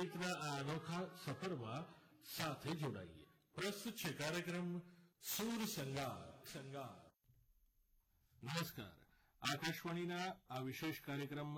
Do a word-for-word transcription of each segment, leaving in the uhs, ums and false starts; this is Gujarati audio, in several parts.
સંગીતના આ અનોખા સફરમાં સાથે જોડાઈએ. પ્રસ્તુત છે કાર્યક્રમ સૂર સંગાર સંગાર. નમસ્કાર. આકાશવાણીના આ વિશેષ કાર્યક્રમ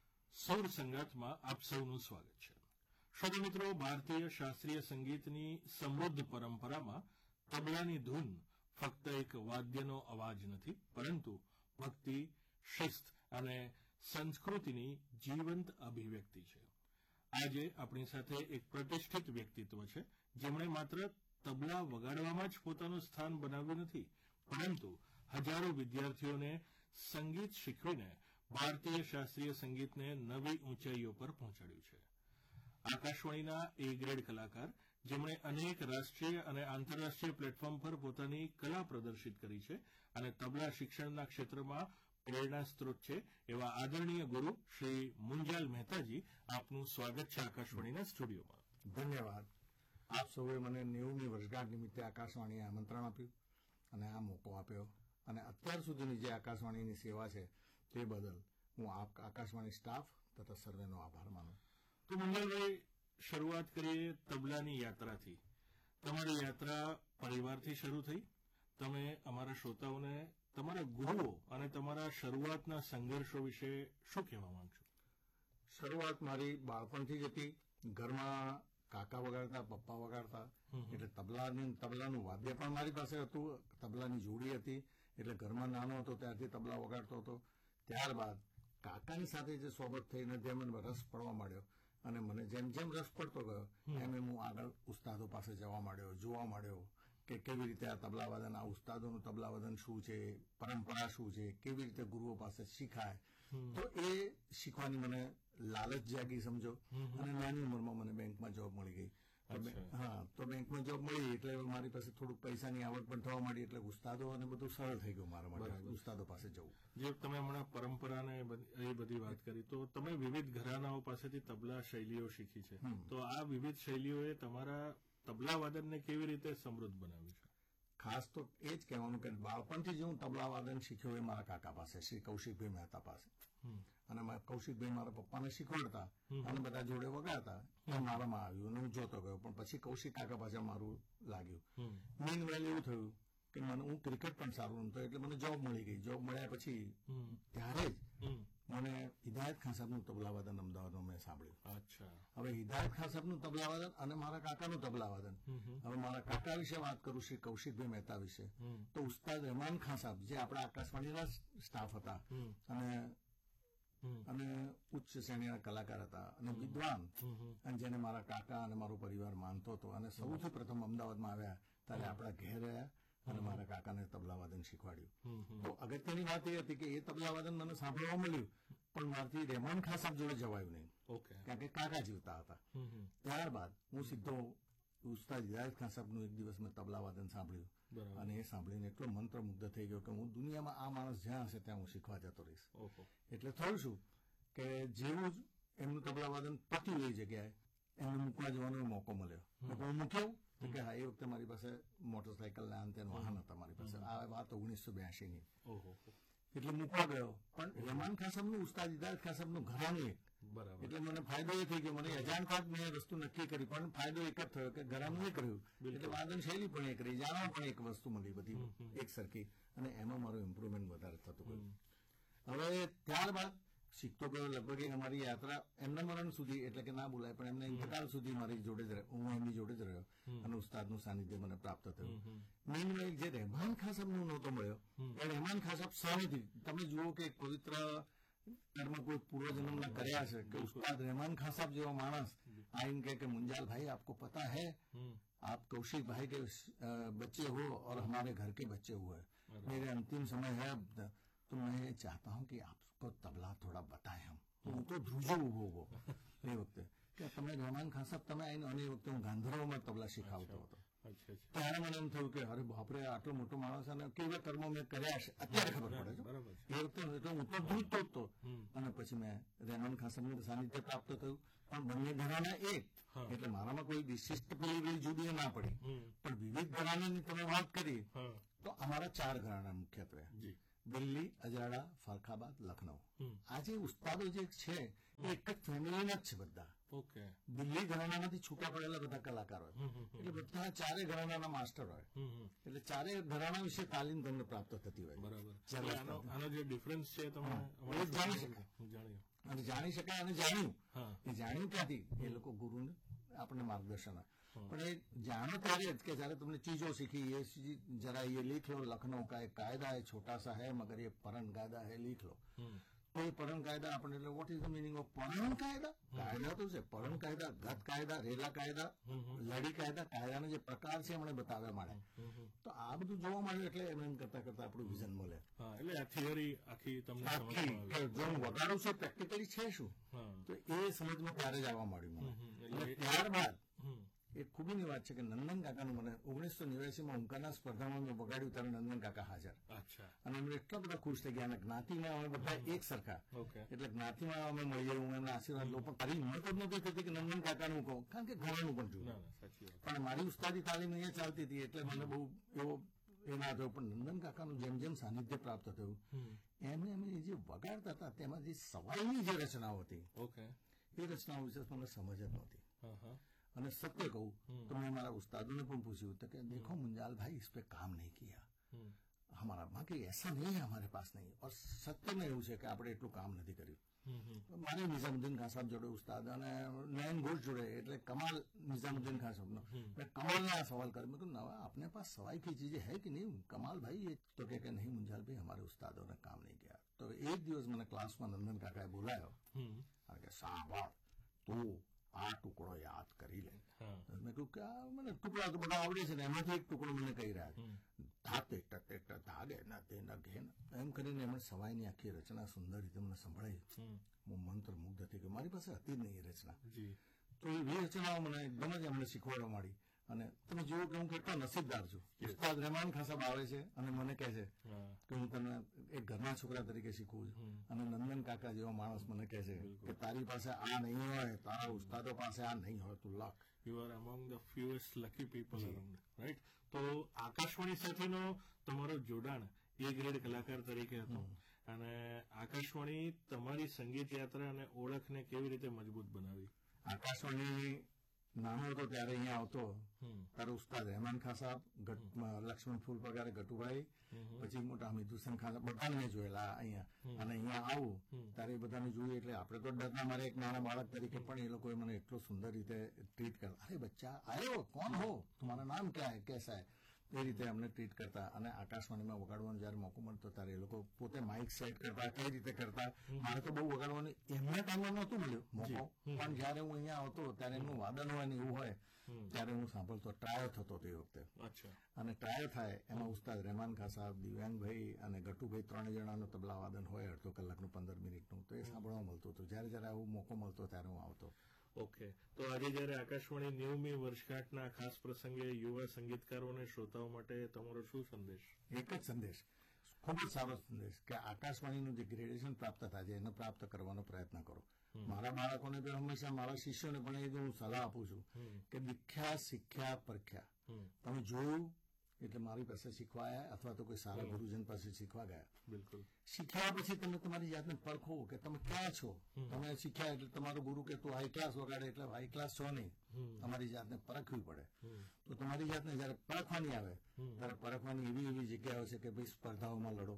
સૌર સંગાતમાં આપ સૌનું સ્વાગત છે. શ્રોતા મિત્રો, ભારતીય શાસ્ત્રીય સંગીતની સમૃદ્ધ પરંપરામાં તબલાની ધૂન ફક્ત એક વાદ્યનો અવાજ નથી, પરંતુ ભક્તિ, શિસ્ત અને સંસ્કૃતિની જીવંત અભિવ્યક્તિ છે. આજે આપણી સાથે એક પ્રતિષ્ઠિત વ્યક્તિત્વ છે, જેમણે માત્ર તબલા વગાડવામાં જ પોતાનું સ્થાન બનાવ્યું નથી, પરંતુ હજારો વિદ્યાર્થીઓને સંગીત શીખવીને ભારતીય શાસ્ત્રીય સંગીતને નવી ઊંચાઈઓ પર પહોંચાડ્યું છે. આકાશવાણીના એ ગ્રેડ કલાકાર, જેમણે અનેક રાષ્ટ્રીય અને આંતરરાષ્ટ્રીય પ્લેટફોર્મ પર પોતાની કલા પ્રદર્શિત કરી છે અને તબલા શિક્ષણના ક્ષેત્રમાં પ્રેરણા સ્ત્રોત છે, એવા આદરણીય ગુરુ શ્રી મુંજાલ મહેતાજી, આપનું સ્વાગત છે આકાશવાણીના સ્ટુડિયોમાં. ધન્યવાદ. આપ સૌએ મને નેવુંમી વર્ષગાંઠ નિમિત્તે આકાશવાણીએ આમંત્રણ આપ્યું અને આ મોકો આપ્યો, અને અત્યાર સુધીની જે આકાશવાણીની સેવા છે તે બદલ હું આકાશવાણી સ્ટાફ તથા સર્વેનો આભાર માનું. તો મુંજાલભાઈ, શરૂઆત કરીએ તબલાની યાત્રાથી. તમારી યાત્રા પરિવારથી શરૂ થઈ. તમે અમારા શ્રોતાઓને તમારા ગુરુઓ અને તમારા શરૂઆતના સંઘર્ષો વિશે શું કહેવા માંગશો? શરૂઆત મારી બાળપણથી જ હતી. ઘરમાં કાકા વગાડતા, પપ્પા વગાડતા, એટલે તબલાની તબલાનું વાદ્ય પણ મારી પાસે હતું. તબલાની જોડી હતી, એટલે ઘરમાં નાનો હતો ત્યારથી તબલા વગાડતો હતો. ત્યારબાદ કાકાની સાથે જે સોબત થઈને જેમ મને રસ પડવા માંડ્યો, અને મને જેમ જેમ રસ પડતો ગયો એમ એમ હું આગળ ઉસ્તાદો પાસે જવા માંડ્યો, જોવા માંડ્યો કે કેવી રીતે આ તબલાવાદન, આ ઉસ્તાદોનું તબલાવાદન શું છે, પરંપરા શું છે, કેવી રીતે ગુરુઓ પાસે શીખાય. તો એ શીખવાની મને લાલચ જાગી, સમજો. અને નાની ઉંમરમાં મને બેંકમાં જોબ મળી ગઈ. હા, તો બેંકમાં જોબ મળી એટલે મારી પાસે થોડુંક પૈસાની આવક પણ થવા માંડી, એટલે ઉસ્તાદો અને બધું સરળ થઈ ગયું મારા માટે, ઉસ્તાદો પાસે જવું. જે તમે હમણાં પરંપરાને એ બધી વાત કરી, તો તમે વિવિધ ઘરાનાઓ પાસેથી તબલા શૈલીઓ શીખી છે, તો આ વિવિધ શૈલીઓએ તમારા તબલા વાદનને કેવી રીતે સમૃદ્ધ બનાવ્યું છે? ખાસ તો એ જ કહેવાનું કે બાળપણથી જ હું તબલા વાદન શીખ્યો એ મારા કાકા પાસે, શ્રી કૌશિકભાઈ મહેતા પાસે. અને કૌશિકભાઈ મારા પપ્પાને શીખવાડતા અને બધા જોડે વગાડતા, એ મારામાં આવ્યું અને હું જોતો ગયો. પણ પછી કૌશિક કાકા પાસે મારું લાગ્યું. મીન વેલ એવું થયું કે મને, હું ક્રિકેટ પણ સારું રમતો, એટલે મને જોબ મળી ગઈ. જોબ મળ્યા પછી ત્યારે જ મને હિદાયત ખાન સાહેબનું તબલાવાદન અમદાવાદમાં મેં સાંભળ્યું. અચ્છા. હવે હિદાયત ખાન સાહેબનું તબલાવાદન અને મારા કાકાનું તબલાવાદન. હવે મારા કાકા વિશે વાત કરું, શ્રી કૌશિકભાઈ મહેતા વિશે, તો ઉસ્તાદ રહેમાન ખાન સાહેબ, જે આપણા આકાશવાણીના સ્ટાફ હતા અને અને ઉચ્ચ શ્રેણીના કલાકાર હતા અને વિદ્વાન, અને જેને મારા કાકા અને મારો પરિવાર માનતો હતો, અને સૌથી પ્રથમ અમદાવાદમાં આવ્યા ત્યારે આપણા ઘેર રહ્યા અને મારા કાકાને તબલાવાદન શીખવાડ્યું. તો અગત્યની વાત એ હતી કે એ તબલાવાદન મને સાંભળવા મળ્યું, પણ મારાથી રહેમાન ખાન સાહેબ જોડે જવાયું નહીં, કારણ કે કાકા જીવતા હતા. ત્યારબાદ હું સીધો ઉસ્તાદ હિદાયત ખાન સાહેબનું એક દિવસ મેં તબલાવાદન સાંભળ્યું, અને એ સાંભળીને એટલો મંત્રમુગ્ધ થઈ ગયો કે હું દુનિયામાં આ માણસ જ્યાં હશે ત્યાં હું શીખવા જતો રહીશ. એટલે થયું શું કે જેવું જ એમનું તબલાવાદન પત્યું એ જગ્યાએ એમને મૂકવા જવાનો મોકો મળ્યો. હું મૂક્યો કે હા, એ વખતે મારી પાસે મોટરસાયકલ ના અંતે વાહન હતા મારી પાસે. આ વાત ઓગણીસો બ્યાસી ની. એટલે મૂકવા ગયો, પણ રહેમાન ખાન સાહેબનું, ઉસ્તાદ હિદાયત ખાન સાહેબનું ઘરાનું એક. એટલે મને ફાયદો એ થઈ ગયો, મને અજાણતા જ મેં વસ્તુ નક્કી કરી, પણ ફાયદો એક જ થયો કે ઘરાનું એ કર્યું, એટલે વાદન શૈલી પણ એક રહી, જાણવા પણ એક વસ્તુ મળી, બધી એક સરખી, અને એમાં મારું ઇમ્પ્રુવમેન્ટ વધારે થતું ગયું. હવે ત્યારબાદ શીખતો ગયો. લગભગ અમારી યાત્રા એમના મરણ સુધી, એટલે કે ના બોલાય પણ એમના ઇંતકાલ સુધી મારી જોડે જ રહ્યો, હું એમની જોડે જ રહ્યો, અને ઉસ્તાદનું સાનિધ્ય મને પ્રાપ્ત થયું. મીનવાઇલ જે રહેમાન ખાન સાહેબનું નહોતો મળ્યો, એ રહેમાન ખાન સાહેબ સામેથી, તમે જુઓ કે પવિત્ર કર્મ કોઈ પૂર્વજન્મના કર્યા છે, કે ઉસ્તાદ રહેમાન ખાન સાહેબ જેવો માણસ આઈને કહે કે મુંજાલ ભાई आपको पता है आप कौशिक भाई के बच्चे हो और हमारे घर के बच्चे हुए, मेरे अंतिम समय है अब, तो मैं चाहता हूं कि आपको तबला थोड़ा बताएं हम. तो હું તો ધ્રુજો ઉભો ઉભો એ વખતે કે તમે રહેમાન ખાન સાહેબ તમે આવીને, અને એ વખતે હું ગાંધર્વમાં તબલા શીખાવતો હતો. ત્યારે મને એમ થયું કે અરે બાપરે, આટલો મોટો માણસ અને કેવા કર્મો મેં કર્યા છે અત્યારે ખબર પડે છે. એ વખતે હું તો ધ્રુજતો જ હતો. અને પછી મેં રહેમાન ખાન સાહેબનું સાનિધ્ય પ્રાપ્ત થયું. પણ બંને ઘરાના એક, એટલે મારામાં કોઈ વિશિષ્ટ પેલી જુદી ના પડી. પણ વિવિધ ઘરાનાની તમે વાત કરી તો અમારા ચાર ઘરાના મુખ્યત્વે. દિલ્હી, અજરાડા, ફરખાબાદ, લખનઉ. આ જે ઉસ્તાદો જે છે એ એક જ ફેમિલીના જ છે બધા. ઓકે. દિલ્હી ઘરાનામાંથી છૂટા પડેલા બધા કલાકારો હોય, એટલે બધા ચારે ઘરાનાના માસ્ટર હોય, એટલે ચારે ઘરાના વિશે તાલીમ તમને પ્રાપ્ત થતી હોય. બરાબર. આનો જે ડિફરન્સ છે તમે જાણી શકાય અને જાણી શકાય અને જાણ્યું એ જાણ્યું ક્યાંથી? એ લોકો ગુરુને આપણને માર્ગદર્શન આપે. પણ એ જાણો ત્યારે જ કે જયારે તમને ચીજો सीखी ये जरा ये लिख लो, लखनऊ का एक कायदा है, छोटा सा है मगर ये परन कायदा है, लिख लो. તો એ પરણ કાયદા આપણને એટલે what is the meaning of પરણ કાયદા? કાયદા તો છે પરણ કાયદા, ગત કાયદા, રેલા કાયદા, લડી કાયદા, કાયદાના જે પ્રકાર છે એમણે બતાવ્યા મળે. તો આ બધું જોવા મળ્યું એટલે એમ એમ કરતા કરતા આપણું વિઝન મળે. એટલે આ થિયરી આખી તમને જો હું વગાડું છું પ્રેક્ટિકલી છે શું, તો એ સમજમાં ત્યારે જ આવવા મળ્યું મને. એટલે ત્યારબાદ એક ખૂબીની વાત છે કે નંદન કાકાનું મને ઓગણીસો નેવ્યાસી માં ઉંકાના સ્પર્ધામાં મેં વગાડ્યું ત્યારે નંદન કાકા હાજર, અને અમે એટલા બધા ખુશ થઈ ગયા. અને જ્ઞાતિમાં અમે બધા એક સરખા, એટલે જ્ઞાતિમાં અમે મળીએ, હું એમના આશીર્વાદ લો. પણ મારી હિંમત જ નથી થતી કે નંદન કાકાનું કહું, કારણ કે ઘણાનું પણ જોયું. પણ મારી ઉસ્તાદી તાલીમ અહીંયા ચાલતી હતી એટલે મને બહુ એવો એ ના થયો. પણ નંદન કાકાનું જેમ જેમ સાનિધ્ય પ્રાપ્ત થયું એમને અમે જે વગાડતા હતા તેમાં જે સવાઈની જે રચનાઓ હતી એ રચનાઓ વિશે મને સમજ જ નહોતી. અને સત્ય કહું તો મેં મારા ઉસ્તાદોને પણ પૂછ્યું તો કે देखो मुंजाल भाई इस पे काम नहीं किया, हमारा बाकी ऐसा नहीं है हमारे पास नहीं. और सत्य में એવું છે કે આપણે એટલું કામ નથી કર્યું. મારે નિઝામુદ્દીન ખાન સાહેબ જોડે ઉસ્તાદ અને નયન ઘોષ જોડે એટલે કમાલ નિઝામુદ્દીન ખાન સાહેબનો મેં કમાલને આ સવાલ કર્યો. મેં કહ્યું નવા આપને પાસ સवाई की चीजें है कि नहीं कमाल भाई? ये तो कह के नहीं मुंजाल भाई हमारे उस्तादों ने काम नहीं किया. तो एक દિવસ મને ક્લાસમાં નંદન કાકાએ બોલાયો અને કે સાંભળ તું આ ટુકડો યાદ કરી લે. મેં કહ્યું કે મને ટુકડા તો બધા આવડે છે ને એમાંથી એક ટુકડો મને કહી રહ્યા છે, ધાતે ટટેટ ધાગે ના તે ના ઘે એમ કરીને એમણે સવાઈની આખી રચના સુંદર રીતે મને સંભળાઈ. હું મંત્ર મુગ્ધ થઈ ગયો. મારી પાસે હતી જ નહીં એ રચના. તો એ રચનાઓ મને એકદમ જ એમણે શીખવાડવા માંડી. અને તમે જુઓ કે હું કેટલો નસીબદાર છું. ઉસ્તાદ રહેમાન ખાન સાહેબ આવે છે અને મને કહે છે કે હું તને એક ઘરના છોકરા તરીકે શીખવું છું. અને નંદન કાકા જેવો માણસ મને કહે છે કે તારી પાસે આ નહીં હોય, તારા ઉસ્તાદો પાસે આ નહીં હોય, તું લખ. You are among the ફ્યુએસ્ટ lucky people around, right? તો આકાશવાણી સાથેનો તમારો જોડાણ એ ગ્રેડ કલાકાર તરીકે હતો, અને આકાશવાણી તમારી સંગીત યાત્રા અને ઓળખને કેવી રીતે મજબૂત બનાવી? આકાશવાણી નાનો હતો ત્યારે અહીંયા આવતો તારો ઉસ્તાદ રહેમાન ખાન સાહેબ, લક્ષ્મણ ફૂલ પગારે ગટુભાઈ, પછી મોટા હમીદ હુસેન ખાન સાહેબ, બધાને મેં જોયેલા અહીંયા. અને અહીંયા આવું ત્યારે એ બધાને જોઈએ એટલે આપણે તો ડરના મારે એક નાના બાળક તરીકે પણ એ લોકોએ મને એટલો સુંદર રીતે ટ્રીટ કરતા. અરે બચ્ચા આયો, કોણ હો, તમારા નામ ક્યાં હે, કેસા હે, એ રીતે અમને ટ્રીટ કરતા. અને આકાશવાણીમાં વગાડવાનો જયારે મોકો મળતો ત્યારે એ લોકો પોતે માઇક સેટ કરતા, કઈ રીતે કરતા. મારે તો બહુ વગાડવાનું એમના ટાઈમમાં નહોતું મળ્યું મોકો, પણ જયારે હું અહીંયા આવતો ત્યારે એમનું વાદન હોય ને એવું હોય ત્યારે હું સાંભળતો. ટ્રાયો થતો તે વખતે, અને ટ્રાયો થાય એમાં ઉસ્તાદ રહેમાન ખાન સાહેબ, દિવ્યાંગભાઈ અને ગટુભાઈ ત્રણ જણાનું તબલા વાદન હોય અડધો કલાકનું, પંદર મિનિટનું. તો એ સાંભળવા મળતું હતું. જયારે જયારે આવું મોકો મળતો ત્યારે હું આવતો. ઓકે. તો આજે જયારે આકાશવાણી નેવમી વર્ષગાંઠના ખાસ પ્રસંગે યુવા સંગીતકારો અને શ્રોતાઓ માટે તમારો શું સંદેશ? એક જ સંદેશ, ખૂબ જ સારો સંદેશ કે આકાશવાણીનું જે ગ્રેડ્યુએશન પ્રાપ્ત થાય છે એને પ્રાપ્ત કરવાનો પ્રયત્ન કરો. મારા બાળકોને પણ હંમેશા, મારા શિષ્યોને પણ એ હું સલાહ આપું છું કે દીખ્યા શીખ્યા પરખ્યા. તમે જોયું એટલે મારી પાસે શીખવા આવ્યા અથવા તો કોઈ સારા ગુરુજન પાસે શીખવા ગયા. બિલકુલ. શીખ્યા પછી તમે તમારી જાતને પરખો કે તમે ક્યાં છો. તમે શીખ્યા એટલે તમારો ગુરુ કે તું હાઈ ક્લાસ વગાડે એટલે હાઈ ક્લાસ છો નહીં, તમારી જાતને પરખવી પડે. તો તમારી જાતને જયારે પરખવાની આવે ત્યારે પરખવાની એવી એવી જગ્યાઓ છે કે ભાઈ સ્પર્ધાઓમાં લડો,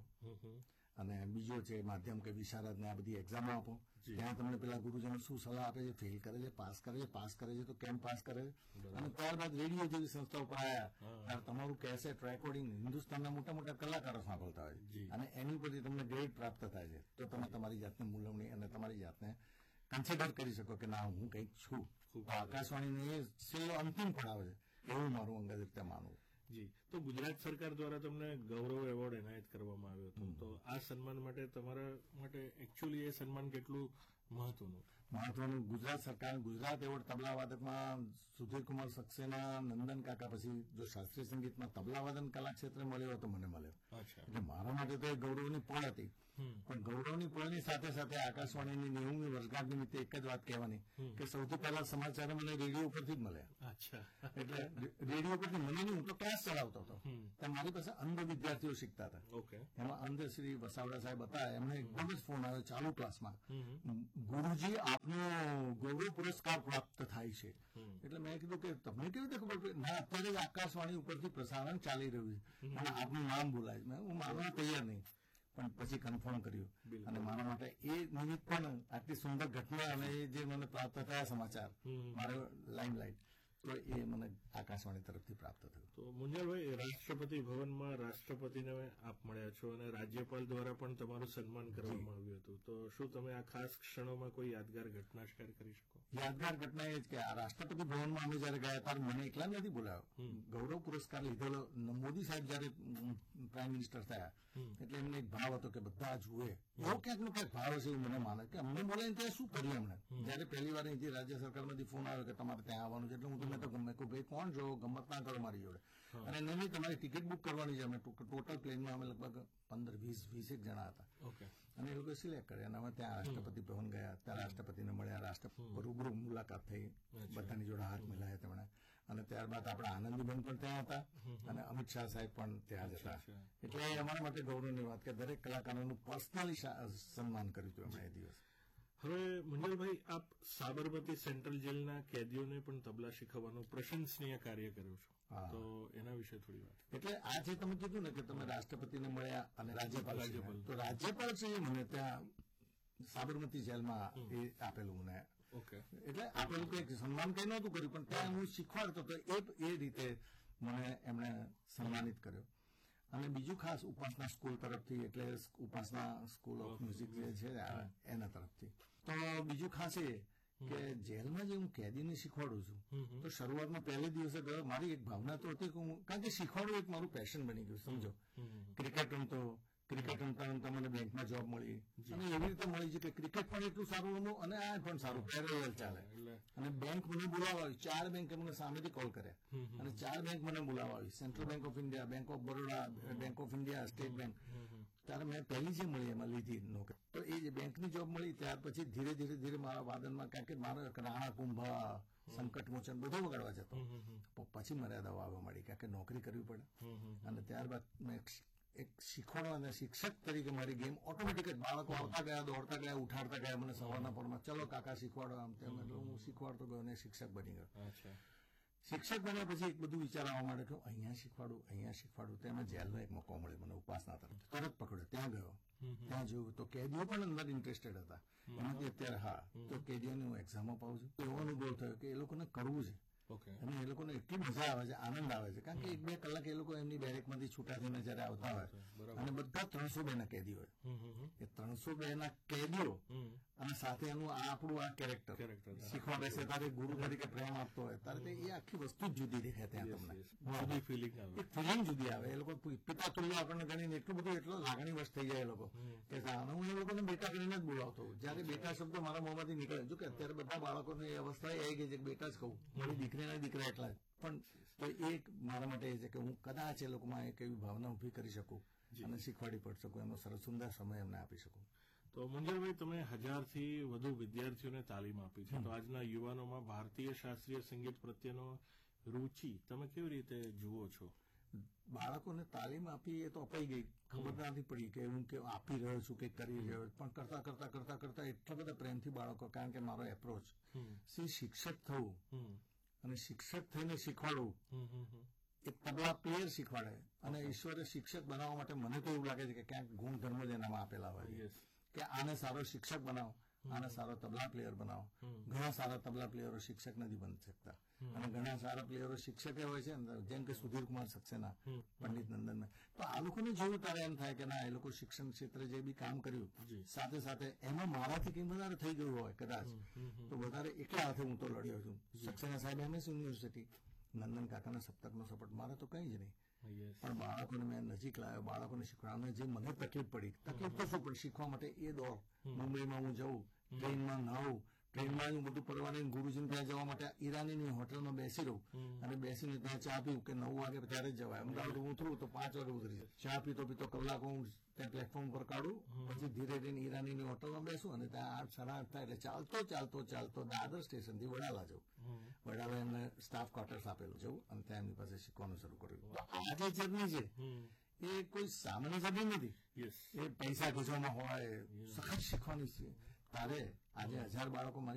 અને બીજો છે માધ્યમ કે વિશારદ ને આ બધી એક્ઝામો આપો. ત્યાં તમને પેલા ગુરુજનો શું સલાહ આપે છે, ફેલ કરે છે, પાસ કરે છે, પાસ કરે છે તો કેમ પાસ કરે છે. અને ત્યારબાદ રેડિયો જેવી સંસ્થાઓ પર આવ્યા ત્યારે તમારું કેસેટ રેકોર્ડિંગ હિન્દુસ્તાનના મોટા મોટા કલાકારો સાંભળતા હોય છે, અને એની પરથી તમને ગ્રેડ પ્રાપ્ત થાય છે. તો તમે તમારી જાતને મૂલવણી અને તમારી જાતને કન્સિડર કરી શકો કે ના હું કંઈક છું. આકાશવાણીને એ છેલ્લો અંતિમ પડાવ છે એવું મારું અંગત રીતે માનવું. જી. તો ગુજરાત સરકાર દ્વારા તમને ગૌરવ એવોર્ડ એનાયત કરવામાં આવ્યો હતો. તો આ સન્માન માટે તમારા માટે એકચ્યુઅલી એ સન્માન કેટલું મહત્વનું? મહત્વનું ગુજરાત સરકાર ગુજરાત એવોર્ડ તબલા વાદકમાં સુધીરકુમાર સક્સેના, નંદન કાકા, પછી જો શાસ્ત્રીય સંગીતમાં તબલા વાદન કલા ક્ષેત્રે મળ્યો તો મને મળ્યો. એટલે મારા માટે તો એ ગૌરવની પળ હતી. પણ ગૌરવની પળની સાથે સાથે આકાશવાણીની નેવુંમી વર્ષગાંઠ નિમિત્તે એક જ વાત કહેવાની કે સૌથી પહેલા સમાચાર મને રેડિયો ઉપરથી જ મળ્યા. એટલે રેડિયો ઉપરથી મને નહીં, હું તો ક્લાસ ચલાવતો હતો. મારી પાસે અંધ વિદ્યાર્થીઓ શીખતા હતા. એમાં અંધ શ્રી વસાવડા સાહેબ હતા, એમને એકદમ જ ફોન આવ્યો ચાલુ ક્લાસમાં, ગુરુજી આપનો ગૌરવ પુરસ્કાર પ્રાપ્ત થાય છે. એટલે મેં કીધું કે તમને કેવી રીતે ખબર પડી? ના, અત્યારે જ આકાશવાણી ઉપરથી પ્રસારણ ચાલી રહ્યું છે અને આપનું નામ બોલાય. મેં હું માનવા તૈયાર નહીં, પણ પછી કન્ફર્મ કર્યું. અને મારા માટે એ નિમિત્ત પણ આટલી સુંદર ઘટના અને એ જે મને પ્રાપ્ત થયા સમાચાર, મારો લાઇમલાઇટ, તો એ મને આકાશવાણી તરફથી પ્રાપ્ત થયું. તો મુંજાભાઈ, રાષ્ટ્રપતિ ભવનમાં રાષ્ટ્રપતિને આપ મળ્યા છો અને રાજ્યપાલ દ્વારા પણ તમારું સન્માન કરવામાં આવ્યું હતું. તો શું તમે આ ખાસ ક્ષણોમાં કોઈ યાદગાર ઘટના શેર કરી શકો? યાદગાર ઘટના એ જ કે આ રાષ્ટ્રપતિ ભવનમાં અમે જયારે ગયા ત્યારે મને એકલા નથી બોલાવ્યો. ગૌરવ પુરસ્કાર લીધેલો મોદી સાહેબ જયારે પ્રાઇમ મિનિસ્ટર થયા એટલે એમને એક ભાવ હતો કે બધા જુએ, એવો ક્યાંક નો ક્યાંક ભાવ હશે એવું મને માને કે અમને બોલાવીને ત્યાં શું કર્યું એમણે. જયારે પહેલી વાર અહીંથી રાજ્ય સરકારમાંથી ફોન આવ્યો કે તમારે ત્યાં આવવાનું છે, એટલે હું તમને તો ગમે કહું ભાઈ કોણ જો ગમત ના કરો મારી જોડે, અને નહીં તમારી ટિકિટ બુક કરવાની છે. અમે ટોટલ પ્લેનમાં અમે લગભગ પંદર વીસ વીસેક જણા હતા અને એ લોકો સિલેક્ટ કર્યા અને અમે ત્યાં રાષ્ટ્રપતિ ભવન ગયા. ત્યાં રાષ્ટ્રપતિને મળ્યા, રાષ્ટ્રપતિ રૂબરૂ મુલાકાત થઈ, બધાની જોડે હાથ મિલાયા તેમણે. અને ત્યારબાદ આપણા આનંદીબેન પણ ત્યાં હતા અને અમિત શાહ સાહેબ પણ ત્યાં જ હતા. એટલે અમારા માટે ગૌરવની વાત કે દરેક કલાકારોનું પર્સનલી સન્માન કર્યું હતું એમણે એ દિવસ. હવે મુંજલભાઈ, આપ સાબરમતી સેન્ટ્રલ જેલના કેદીઓને પણ તબલા શીખવવાનું પ્રશંસનીય કાર્ય કર્યું છો, તો એના વિશે થોડી વાત. એટલે આ જે તમે કીધું ને કે તમે રાષ્ટ્રપતિને મળ્યા અને રાજ્યપાલ, તો રાજ્યપાલ છે મને ત્યાં સાબરમતી જેલમાં એ આપેલું મને. એટલે આપેલું કંઈક સન્માન કઈ નહોતું કર્યું, પણ ત્યાં હું શીખવાડતો હતો એ એ રીતે મને એમણે સન્માનિત કર્યો. અને બીજું ખાસ ઉપાસના સ્કૂલ તરફથી, એટલે ઉપાસના સ્કૂલ ઓફ મ્યુઝિક જે છે એના તરફથી. તો બીજું ખાસ એ કે જેલમાં જે હું કેદીને શીખવાડું છું, તો શરૂઆતમાં પહેલે દિવસે ગયો મારી એક ભાવના તો હતી કે હું, કારણ કે શીખવાડવું એક મારું પેશન બની ગયું. સમજો, ક્રિકેટ રમતો, ક્રિકેટ રમતા રમતા મને બેંકમાં જોબ મળી અને એવી રીતે મળી છે કે ક્રિકેટ પણ એટલું સારું રમવું અને આ પણ સારું પેરેલલ ચાલે. અને બેંક મને બોલાવવા આવી, ચાર બેંકે મને સામેથી કોલ કર્યા અને ચાર બેંક મને બોલાવવા આવી, central bank of India, bank of Baroda, bank of India, state bank. ત્યારે મેં પહેલી જે મળી એમાં લીધી નોકરી. તો એ જે બેંકની જોબ મળી ત્યાર પછી ધીરે ધીરે ધીરે મારા વાદનમાં, કારણ કે મારો રાણા કુંભા, સંકટ મોચન બધો વગાડવા જતો, પછી મર્યાદાઓ આવવા મળી કારણ કે નોકરી કરવી પડે. અને ત્યારબાદ મેં એક શીખવાડવા અને શિક્ષક તરીકે મારી ગેમ ઓટોમેટિક જ, બાળકો આવતા ગયા, દોડતા ગયા, ઉઠાડતા ગયા મને સવારના પરમાં, ચલો કાકા શીખવાડો આમ તેમ. એટલે હું શીખવાડતો ગયો અને શિક્ષક બની ગયો. શિક્ષક બન્યા પછી એક બધું વિચાર આવવા માંડે કે અહીંયા શીખવાડું, અહીંયા શીખવાડું. તો એમાં જેલનો એક મોકો મળ્યો મને ઉપાસના તરફ, તરત પકડ્યો, ત્યાં ગયો. ત્યાં જોયું તો કેદીઓ પણ અંદર ઇન્ટરેસ્ટેડ હતા. એમાંથી અત્યારે હા તો કેદીઓની હું એક્ઝામ અપાવું છું. એવો અનુભવ થયો કે એ લોકોને કરવું છે અને એ લોકોને એટલી મજા આવે છે, આનંદ આવે છે, કારણ કે એક બે કલાક એ લોકો એમની બેરેકમાંથી છૂટા થઈને જયારે આવતા હોય અને બધા ત્રણસો બે ના કેદીઓ હોય, એ ત્રણસો બે ના કેદીઓ અને સાથે એનું આપણું આ કેરેક્ટર શીખવા બેસે તારે ગુરુ તરીકે પ્રેમ આપતો હોય ત્યારે એ આખી વસ્તુ જ જુદી દેખાય ત્યાં તમને. ફિલિંગ જુદી આવે. એ લોકો પિતા તુલ્ય આપણને ગણીને એટલું બધું એટલો લાગણી વશ થઈ જાય એ લોકો કે હું એ લોકોને બેટા કરીને જ બોલાવતો હોઉં. જયારે બેટા શબ્દ મારા મોંમાંથી નીકળે, જો કે અત્યારે બધા બાળકોને એ અવસ્થા આવી ગઈ છે કે બેટા જ કહું, મારી દીકરીના દીકરા એટલા જ. પણ તો એ મારા માટે એ છે કે હું કદાચ એ લોકોમાં એક એવી ભાવના ઉભી કરી શકું અને શીખવાડી પડી શકું, એમનો સરસ સુંદર સમય એમને આપી શકું. તો મુંજલભાઈ, તમે હજારથી વધુ વિદ્યાર્થીઓને તાલીમ આપી છે, તો આજના યુવાનોમાં ભારતીય શાસ્ત્રીય સંગીત પ્રત્યેનો રુચિ તમે કેવી રીતે જુઓ છો? બાળકોને તાલીમ આપી એ તો અપાઈ ગઈ, ખબર નથી પડી કે હું કે આપી રહ્યો છું કે કરી રહ્યો, પણ કરતા કરતા કરતા કરતા એટલા બધા પ્રેમથી બાળકો, કારણ કે મારો એપ્રોચ સી શિક્ષક થવું અને શિક્ષક થઈને શીખવાડવું, એક તબલા પ્લેયર શીખવાડે અને ઈશ્વરે શિક્ષક બનાવવા માટે મને તો એવું લાગે છે કે ક્યાંક ગુણધર્મ જ એનામાં આપેલા હોય કે આને સારો શિક્ષક બનાવો, આને સારો તબલા પ્લેયર બનાવો. ઘણા સારા તબલા પ્લેયરો શિક્ષક નથી બની શકતા અને ઘણા સારા પ્લેયરો શિક્ષકે હોય છે, જેમ કે સુધીરકુમાર સક્સેના, પંડિત નંદનભાઈ. તો આ લોકોને જોયું ત્યારે એમ થાય કે ના, એ લોકો શિક્ષણ ક્ષેત્રે જે બી કામ કર્યું સાથે સાથે એમાં મારાથી કંઈ વધારે થઈ ગયું હોય કદાચ, તો વધારે એકલા હાથે હું તો લડ્યો છું. સક્સેના સાહેબ એમએસ યુનિવર્સિટી, નંદન કાકાના સપ્તકનો સપોર્ટ, મારે તો કંઈ જ નહીં. પણ બાળકોને મેં નજીક લાવ્યો, બાળકોને શીખવાડવાનું. જે મને તકલીફ પડી, તકલીફ તો શું પણ શીખવા માટે એ દોર, મુંબઈમાં હું જઉં, ટ્રેનમાં ન આવું, ટ્રેનમાં હું બધું પરવાને ગુરુજીને ત્યાં જવા માટે ઈરાનીની હોટલમાં બેસી રહું અને બેસીને ત્યાં ચા પીવું કે નવ વાગે ત્યારે જ જવાય. અમદાવાદ ઉતરું તો પાંચ વાગે ઉતરી ચા પીતો પીતો કલાકો હું ત્યાં પ્લેટફોર્મ પર કાઢું, પછી ધીરે ધીરે ઈરાનીની હોટલમાં બેસું અને ત્યાં આઠ સાડા આઠ થાય એટલે ચાલતો ચાલતો ચાલતો દાદર સ્ટેશનથી વડાલા જવું. વડાલા એમને સ્ટાફ ક્વાર્ટર્સ આપેલું જવું અને ત્યાં એમની પાસે શીખવાનું શરૂ કર્યું. આ જે જર્ની છે એ કોઈ સામાન્ય જર્ની નથી. એ પૈસા ખર્ચવામાં હોય, સખત શીખવાની છે. તારે આજે હજાર બાળકો